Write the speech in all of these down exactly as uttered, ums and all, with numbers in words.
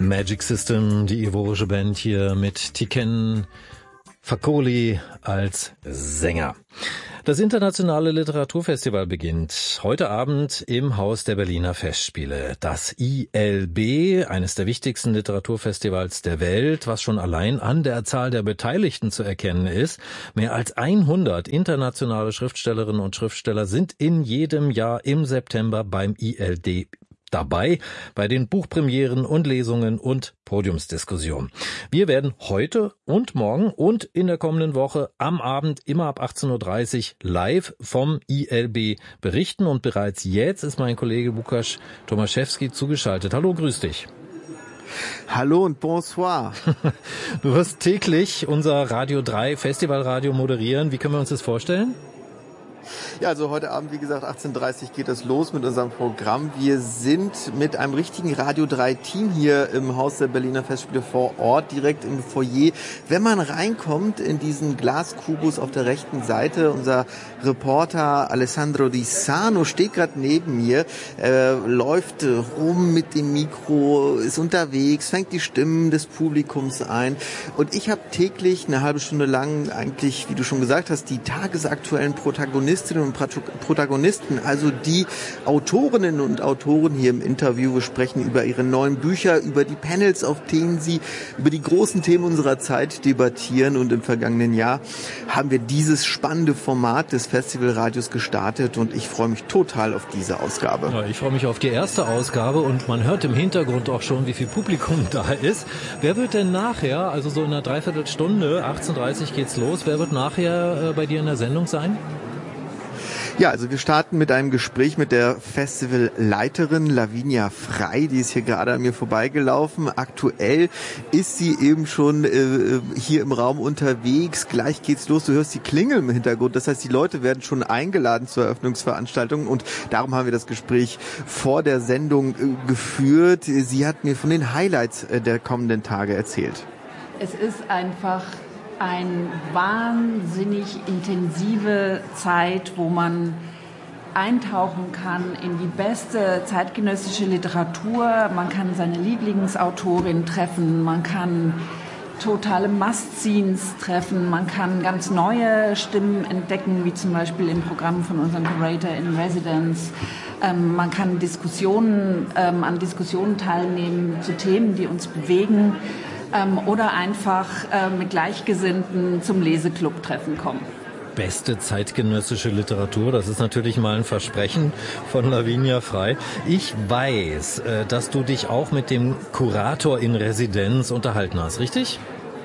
Magic System, die ivorische Band hier mit Tiken Fakoli als Sänger. Das internationale Literaturfestival beginnt heute Abend im Haus der Berliner Festspiele. Das I L B, eines der wichtigsten Literaturfestivals der Welt, was schon allein an der Zahl der Beteiligten zu erkennen ist. Mehr als hundert internationale Schriftstellerinnen und Schriftsteller sind in jedem Jahr im September beim I L B dabei, bei den Buchpremieren und Lesungen und Podiumsdiskussionen. Wir werden heute und morgen und in der kommenden Woche am Abend immer ab achtzehn Uhr dreißig live vom I L B berichten und bereits jetzt ist mein Kollege Łukasz Tomaszewski zugeschaltet. Hallo, grüß dich. Hallo und bonsoir. Du wirst täglich unser Radio drei Festivalradio moderieren. Wie können wir uns das vorstellen? Ja, also heute Abend, wie gesagt, achtzehn Uhr dreißig geht es los mit unserem Programm. Wir sind mit einem richtigen Radio drei Team hier im Haus der Berliner Festspiele vor Ort, direkt im Foyer. Wenn man reinkommt in diesen Glaskubus auf der rechten Seite, unser Reporter Alessandro Di Sano steht gerade neben mir, äh, läuft rum mit dem Mikro, ist unterwegs, fängt die Stimmen des Publikums ein. Und ich habe täglich eine halbe Stunde lang eigentlich, wie du schon gesagt hast, die tagesaktuellen Protagonistinnen und Protagonisten, also die Autorinnen und Autoren hier im Interview. Wir sprechen über ihre neuen Bücher, über die Panels, auf denen sie über die großen Themen unserer Zeit debattieren. Und im vergangenen Jahr haben wir dieses spannende Format des Festivalradios gestartet und ich freue mich total auf diese Ausgabe. Ja, ich freue mich auf die erste Ausgabe und man hört im Hintergrund auch schon, wie viel Publikum da ist. Wer wird denn nachher, also so in einer Dreiviertelstunde, achtzehn Uhr dreißig geht's los, wer wird nachher äh, bei dir in der Sendung sein? Ja, also wir starten mit einem Gespräch mit der Festivalleiterin Lavinia Frey, die ist hier gerade an mir vorbeigelaufen. Aktuell ist sie eben schon äh, hier im Raum unterwegs. Gleich geht's los. Du hörst die Klingel im Hintergrund. Das heißt, die Leute werden schon eingeladen zur Eröffnungsveranstaltung und darum haben wir das Gespräch vor der Sendung äh, geführt. Sie hat mir von den Highlights äh, der kommenden Tage erzählt. Es ist einfach eine wahnsinnig intensive Zeit, wo man eintauchen kann in die beste zeitgenössische Literatur. Man kann seine Lieblingsautorin treffen, man kann totale Must-Seens treffen, man kann ganz neue Stimmen entdecken, wie zum Beispiel im Programm von unserem Curator in Residence. Ähm, man kann Diskussionen, ähm, an Diskussionen teilnehmen zu Themen, die uns bewegen. Oder einfach äh, mit Gleichgesinnten zum Leseclub-Treffen kommen. Beste zeitgenössische Literatur, das ist natürlich mal ein Versprechen von Lavinia Frey. Ich weiß, äh, dass du dich auch mit dem Kurator in Residenz unterhalten hast, richtig?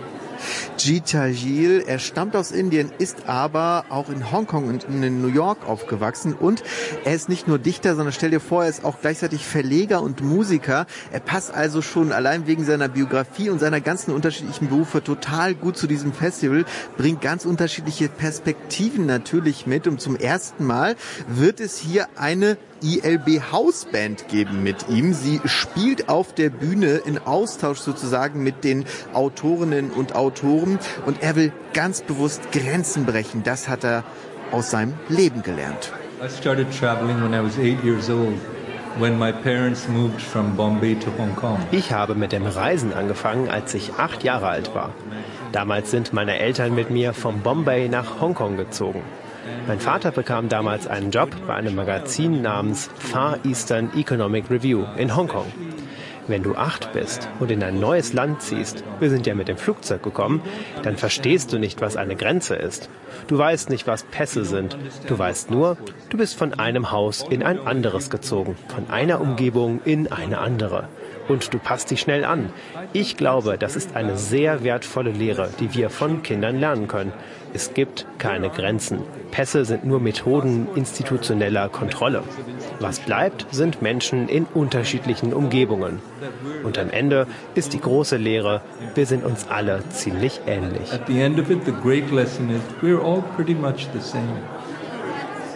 Jita Gill, er stammt aus Indien, ist aber auch in Hongkong und in New York aufgewachsen und er ist nicht nur Dichter, sondern stell dir vor, er ist auch gleichzeitig Verleger und Musiker. Er passt also schon allein wegen seiner Biografie und seiner ganzen unterschiedlichen Berufe total gut zu diesem Festival, bringt ganz unterschiedliche Perspektiven natürlich mit und zum ersten Mal wird es hier eine I L B Hausband geben mit ihm. Sie spielt auf der Bühne in Austausch sozusagen mit den Autorinnen und Autoren und er will ganz bewusst Grenzen brechen. Das hat er aus seinem Leben gelernt. I started traveling when I was eight years old. When my parents moved from Bombay to Hong Kong. Ich habe mit dem Reisen angefangen, als ich acht Jahre alt war. Damals sind meine Eltern mit mir von Bombay nach Hongkong gezogen. Mein Vater bekam damals einen Job bei einem Magazin namens Far Eastern Economic Review in Hongkong. Wenn du acht bist und in ein neues Land ziehst, wir sind ja mit dem Flugzeug gekommen, dann verstehst du nicht, was eine Grenze ist. Du weißt nicht, was Pässe sind. Du weißt nur, du bist von einem Haus in ein anderes gezogen, von einer Umgebung in eine andere. Und du passt dich schnell an. Ich glaube, das ist eine sehr wertvolle Lehre, die wir von Kindern lernen können. Es gibt keine Grenzen. Pässe sind nur Methoden institutioneller Kontrolle. Was bleibt, sind Menschen in unterschiedlichen Umgebungen. Und am Ende ist die große Lehre, wir sind uns alle ziemlich ähnlich. At the end of it, the great lesson is we're all pretty much the same.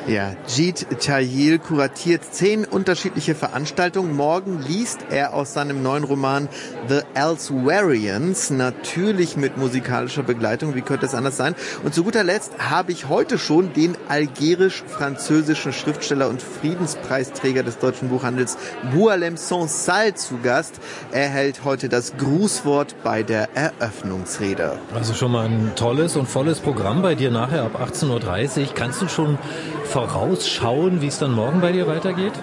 Ja, Jeet Chahil kuratiert zehn unterschiedliche Veranstaltungen. Morgen liest er aus seinem neuen Roman The Elsewerians, natürlich mit musikalischer Begleitung, wie könnte es anders sein. Und zu guter Letzt habe ich heute schon den algerisch-französischen Schriftsteller und Friedenspreisträger des deutschen Buchhandels Boualem Sansal zu Gast. Er hält heute das Grußwort bei der Eröffnungsrede. Also schon mal ein tolles und volles Programm bei dir nachher ab achtzehn Uhr dreißig. Kannst du schon vorausschauen, wie es dann morgen bei dir weitergeht?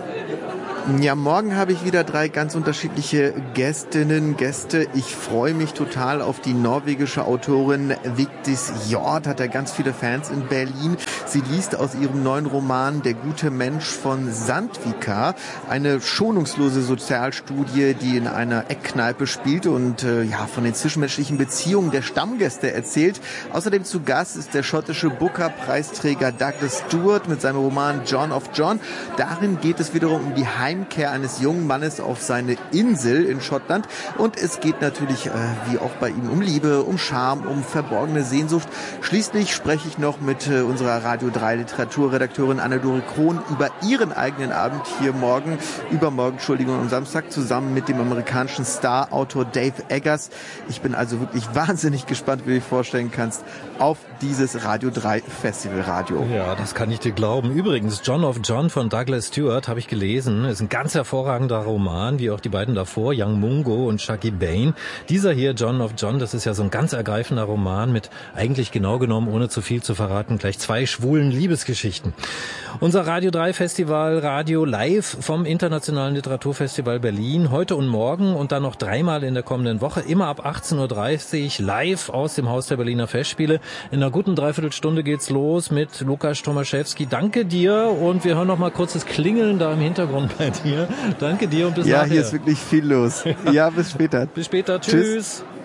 Ja, morgen habe ich wieder drei ganz unterschiedliche Gästinnen, Gäste. Ich freue mich total auf die norwegische Autorin Vigdis Hjorth, hat ja ganz viele Fans in Berlin. Sie liest aus ihrem neuen Roman Der gute Mensch von Sandvika, eine schonungslose Sozialstudie, die in einer Eckkneipe spielt und äh, ja von den zwischenmenschlichen Beziehungen der Stammgäste erzählt. Außerdem zu Gast ist der schottische Booker-Preisträger Douglas Stewart mit seinem Roman John of John. Darin geht es wiederum um die Heimkehr eines jungen Mannes auf seine Insel in Schottland. Und es geht natürlich, äh, wie auch bei ihm, um Liebe, um Charme, um verborgene Sehnsucht. Schließlich spreche ich noch mit äh, unserer Radio drei Literaturredakteurin Anne-Dore Krohn über ihren eigenen Abend hier morgen, übermorgen, Entschuldigung, am Samstag, zusammen mit dem amerikanischen Star-Autor Dave Eggers. Ich bin also wirklich wahnsinnig gespannt, wie du dir vorstellen kannst, auf dieses Radio drei Festivalradio. Ja, das kann ich dir glauben. Übrigens, John of John von Douglas Stewart habe ich gelesen. Ist ein ganz hervorragender Roman, wie auch die beiden davor, Young Mungo und Shaggy Bane. Dieser hier, John of John, das ist ja so ein ganz ergreifender Roman mit eigentlich genau genommen, ohne zu viel zu verraten, gleich zwei schwulen Liebesgeschichten. Unser Radio drei Festival, Radio live vom Internationalen Literaturfestival Berlin, heute und morgen und dann noch dreimal in der kommenden Woche, immer ab achtzehn Uhr dreißig, live aus dem Haus der Berliner Festspiele. In einer guten Dreiviertelstunde geht's los mit Lukas Tomaszewski. Danke dir und wir hören noch mal kurz das Klingeln da im Hintergrund bei dir. Danke dir und bis ja, nachher. Ja, hier ist wirklich viel los. Ja, bis später. Bis später. Tschüss. Tschüss.